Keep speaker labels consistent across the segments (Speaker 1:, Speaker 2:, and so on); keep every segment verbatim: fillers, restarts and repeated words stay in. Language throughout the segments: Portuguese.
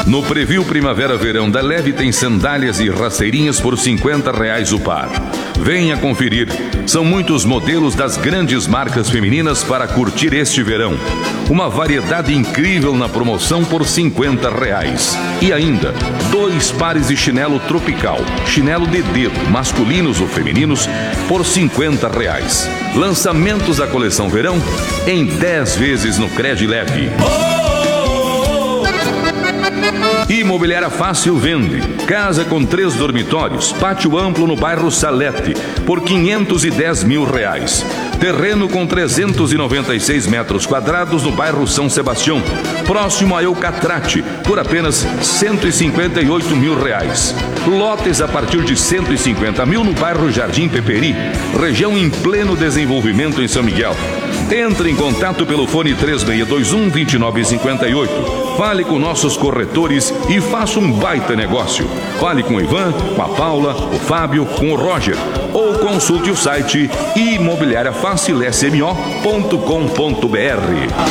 Speaker 1: No Preview Primavera-Verão da Leve tem sandálias e rasteirinhas por cinquenta reais o par. Venha conferir. São muitos modelos das grandes marcas femininas para curtir este verão. Uma variedade incrível na promoção por cinquenta reais. E ainda, dois pares de chinelo tropical, chinelo de dedo, masculinos ou femininos, por cinquenta reais. Lançamentos da coleção verão em dez vezes no Cred Leve. Imobiliária Fácil vende casa com três dormitórios, pátio amplo no bairro Salete, por quinhentos e dez mil reais. Terreno com trezentos e noventa e seis metros quadrados no bairro São Sebastião, próximo a Eucatrate, por apenas cento e cinquenta e oito mil reais. Lotes a partir de cento e cinquenta mil no bairro Jardim Peperi, região em pleno desenvolvimento em São Miguel. Entre em contato pelo fone três seis dois um, dois nove cinco oito. Fale com nossos corretores e faça um baita negócio. Fale com o Ivan, com a Paula, o Fábio, com o Roger. Ou consulte o site imobiliária fácil s m o ponto com ponto b r.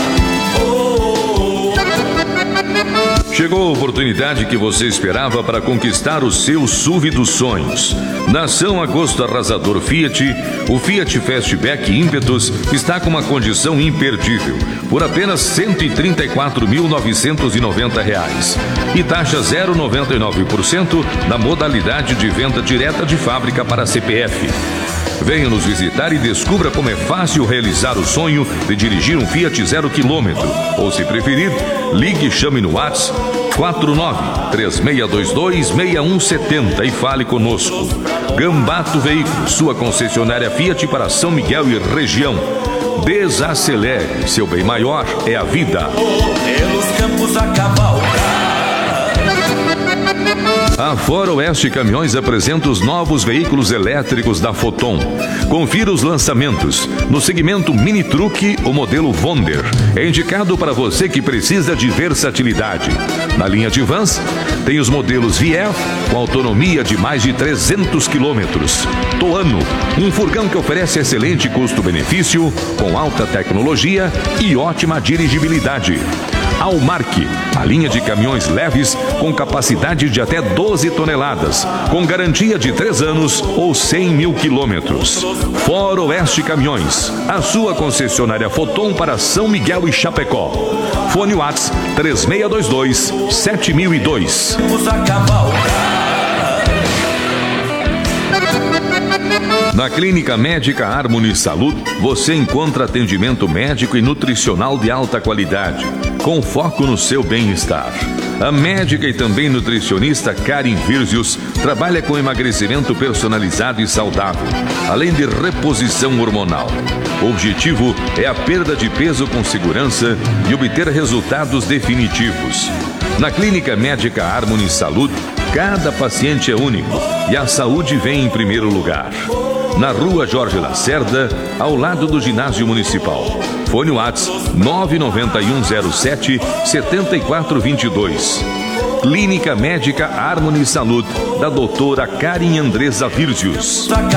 Speaker 1: Chegou a oportunidade que você esperava para conquistar o seu S U V dos sonhos. Na ação Agosto Arrasador Fiat, o Fiat Fastback Impetus está com uma condição imperdível, por apenas cento e trinta e quatro mil novecentos e noventa reais. E taxa zero vírgula noventa e nove por cento na modalidade de venda direta de fábrica para C P F. Venha nos visitar e descubra como é fácil realizar o sonho de dirigir um Fiat zero quilômetro. Ou, se preferir, ligue e chame no WhatsApp quatro nove três seis dois dois, seis um sete zero e fale conosco. Gambato Veículos, sua concessionária Fiat para São Miguel e região. Desacelere, seu bem maior é a vida.
Speaker 2: Pelos campos a cavalgar.
Speaker 1: A Foroeste Caminhões apresenta os novos veículos elétricos da Foton. Confira os lançamentos. No segmento Mini Truque, o modelo Wonder é indicado para você que precisa de versatilidade. Na linha de vans, tem os modelos V F com autonomia de mais de trezentos quilômetros. Toano, um furgão que oferece excelente custo-benefício, com alta tecnologia e ótima dirigibilidade. Almark, a linha de caminhões leves com capacidade de até doze toneladas, com garantia de três anos ou cem mil quilômetros. Foroeste Caminhões, a sua concessionária Foton para São Miguel e Chapecó. Fone WhatsApp três seis dois dois, sete mil e dois. Na Clínica Médica Harmony Saúde, você encontra atendimento médico e nutricional de alta qualidade, com foco no seu bem-estar. A médica e também nutricionista Karen Virzius trabalha com emagrecimento personalizado e saudável, além de reposição hormonal. O objetivo é a perda de peso com segurança e obter resultados definitivos. Na Clínica Médica Harmony Saúde, cada paciente é único e a saúde vem em primeiro lugar. Na Rua Jorge Lacerda, ao lado do Ginásio Municipal. Fone WhatsApp nove nove um zero sete, sete quatro dois dois. Clínica Médica Harmony Saúde, da doutora Karen Andresa Virzius.